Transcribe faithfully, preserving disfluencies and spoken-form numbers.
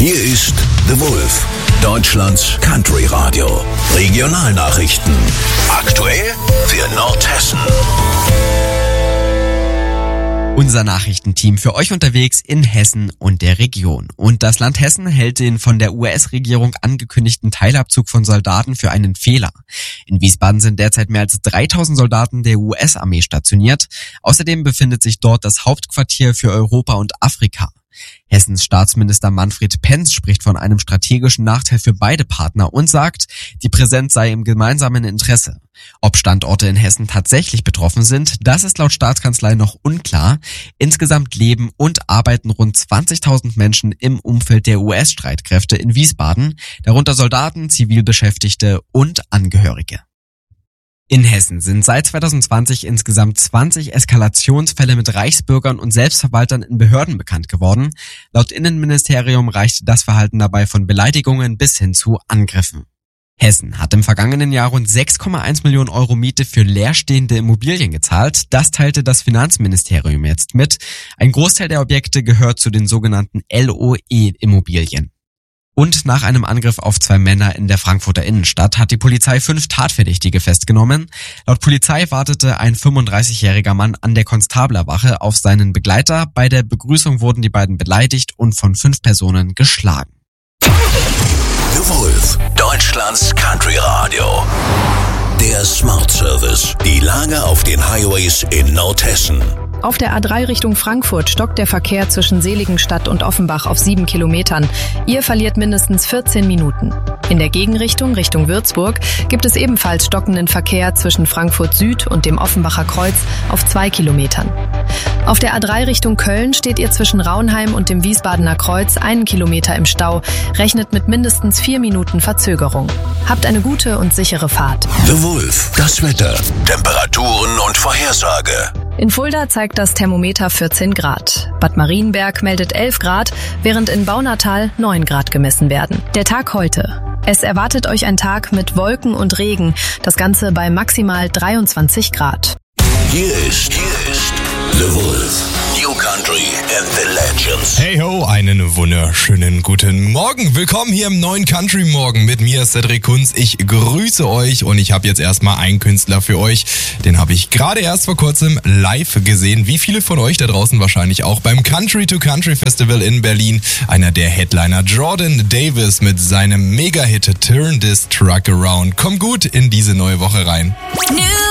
Hier ist The Wolf, Deutschlands Country Radio. Regionalnachrichten. Aktuell für Nordhessen. Unser Nachrichtenteam für euch unterwegs in Hessen und der Region. Und das Land Hessen hält den von der U S-Regierung angekündigten Teilabzug von Soldaten für einen Fehler. In Wiesbaden sind derzeit mehr als dreitausend Soldaten der U S-Armee stationiert. Außerdem befindet sich dort das Hauptquartier für Europa und Afrika. Hessens Staatsminister Manfred Penz spricht von einem strategischen Nachteil für beide Partner und sagt, die Präsenz sei im gemeinsamen Interesse. Ob Standorte in Hessen tatsächlich betroffen sind, das ist laut Staatskanzlei noch unklar. Insgesamt leben und arbeiten rund zwanzigtausend Menschen im Umfeld der U S-Streitkräfte in Wiesbaden, darunter Soldaten, Zivilbeschäftigte und Angehörige. In Hessen sind seit zwanzig zwanzig insgesamt zwanzig Eskalationsfälle mit Reichsbürgern und Selbstverwaltern in Behörden bekannt geworden. Laut Innenministerium reichte das Verhalten dabei von Beleidigungen bis hin zu Angriffen. Hessen hat im vergangenen Jahr rund sechs Komma eins Millionen Euro Miete für leerstehende Immobilien gezahlt. Das teilte das Finanzministerium jetzt mit. Ein Großteil der Objekte gehört zu den sogenannten L O E-Immobilien. Und nach einem Angriff auf zwei Männer in der Frankfurter Innenstadt hat die Polizei fünf Tatverdächtige festgenommen. Laut Polizei wartete ein fünfunddreißigjähriger Mann an der Konstablerwache auf seinen Begleiter. Bei der Begrüßung wurden die beiden beleidigt und von fünf Personen geschlagen. The Wolf, Deutschlands Country Radio. Der Smart Service. Die Lage auf den Highways in Nordhessen. Auf der A drei Richtung Frankfurt stockt der Verkehr zwischen Seligenstadt und Offenbach auf sieben Kilometern. Ihr verliert mindestens vierzehn Minuten. In der Gegenrichtung, Richtung Würzburg, gibt es ebenfalls stockenden Verkehr zwischen Frankfurt Süd und dem Offenbacher Kreuz auf zwei Kilometern. Auf der A drei Richtung Köln steht ihr zwischen Raunheim und dem Wiesbadener Kreuz einen Kilometer im Stau, rechnet mit mindestens vier Minuten Verzögerung. Habt eine gute und sichere Fahrt. The Wolf, das Wetter, Temperaturen und Vorhersage. In Fulda zeigt das Thermometer vierzehn Grad. Bad Marienberg meldet elf Grad, während in Baunatal neun Grad gemessen werden. Der Tag heute. Es erwartet euch ein Tag mit Wolken und Regen, das Ganze bei maximal dreiundzwanzig Grad. Hier ist, hier ist The Wolf. New Country and the Legends. Hey ho, einen wunderschönen guten Morgen. Willkommen hier im neuen Country Morgen mit mir, Cedric Kunz. Ich grüße euch und ich habe jetzt erstmal einen Künstler für euch. Den habe ich gerade erst vor kurzem live gesehen. Wie viele von euch da draußen wahrscheinlich auch beim Country to Country Festival in Berlin. Einer der Headliner, Jordan Davis mit seinem Mega-Hit Turn This Truck Around. Kommt gut in diese neue Woche rein. New